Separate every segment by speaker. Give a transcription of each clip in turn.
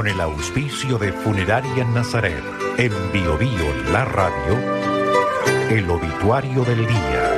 Speaker 1: el auspicio de Funeraria Nazaret, en Biobío, la radio, el obituario del día.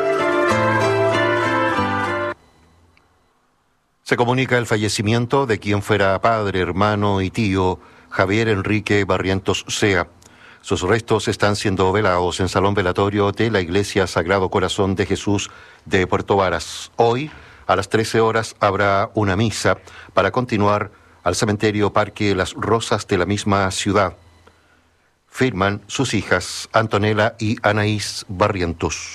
Speaker 2: Se comunica el fallecimiento de quien fuera padre, hermano y tío Javier Enrique Barrientos Sea. Sus restos están siendo velados en Salón Velatorio de la Iglesia Sagrado Corazón de Jesús de Puerto Varas. Hoy, a las 13 horas, habrá una misa para continuar al cementerio Parque Las Rosas de la misma ciudad. Firman sus hijas Antonella y Anaís Barrientos.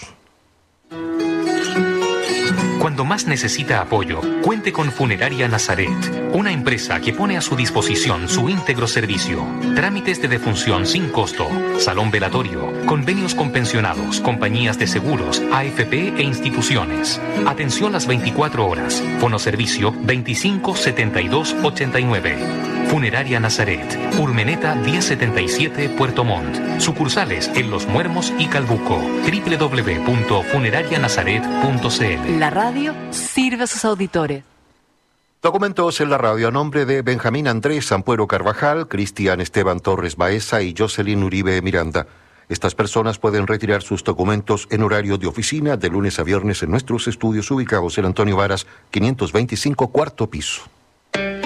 Speaker 3: Cuando más necesita apoyo, cuente con Funeraria Nazaret, una empresa que pone a su disposición su íntegro servicio. Trámites de defunción sin costo, salón velatorio, convenios con pensionados, compañías de seguros, AFP e instituciones. Atención las 24 horas. Fonoservicio 25 72 89. Funeraria Nazaret, Urmeneta 1077 Puerto Montt. Sucursales en Los Muermos y Calbuco. www.funerarianazaret.cl.
Speaker 4: La radio sirve a sus auditores.
Speaker 2: Documentos en la radio a nombre de Benjamín Andrés Ampuero Carvajal, Cristian Esteban Torres Baeza y Jocelyn Uribe Miranda. Estas personas pueden retirar sus documentos en horario de oficina de lunes a viernes en nuestros estudios ubicados en Antonio Varas, 525, cuarto piso.